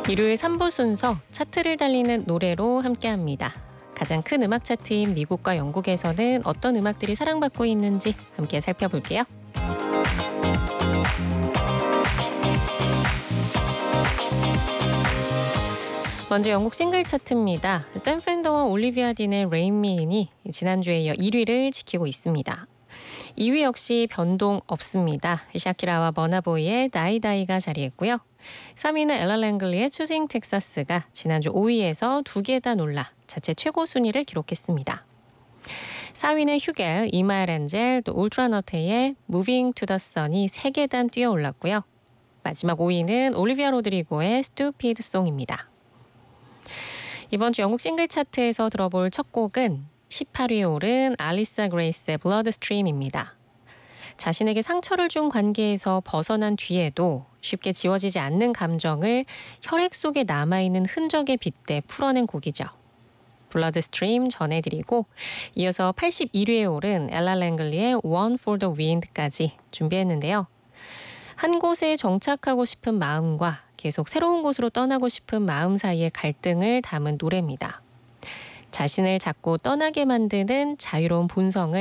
일요일 3부 순서 차트를 달리는 노래로 함께합니다. 가장 큰 음악 차트인 미국과 영국에서는 어떤 음악들이 사랑받고 있는지 함께 살펴볼게요. 먼저 영국 싱글 차트입니다. 샘 펜더와 올리비아 딘의 Rain Mean이 지난주에 이어 1위를 지키고 있습니다. 2위 역시 변동 없습니다. 샤키라와 버나보이의 다이다이가 자리했고요. 3위는 엘라 랭글리의 추징 텍사스가 지난주 5위에서 2계단 올라 자체 최고 순위를 기록했습니다. 4위는 휴겔, 이마엘 엔젤, 또 울트라너테의 Moving to the Sun이 3계단 뛰어 올랐고요. 마지막 5위는 올리비아 로드리고의 Stupid Song입니다. 이번 주 영국 싱글 차트에서 들어볼 첫 곡은 18위에 오른 알리사 그레이스의 블러드스트림입니다. 자신에게 상처를 준 관계에서 벗어난 뒤에도 쉽게 지워지지 않는 감정을 혈액 속에 남아있는 흔적에 빗대 풀어낸 곡이죠. 블러드스트림 전해드리고 이어서 81위에 오른 엘라 랭글리의 One for the Wind까지 준비했는데요. 한 곳에 정착하고 싶은 마음과 계속 새로운 곳으로 떠나고 싶은 마음 사이의 갈등을 담은 노래입니다. 자신을 자꾸 떠나게 만드는 자유로운 본성을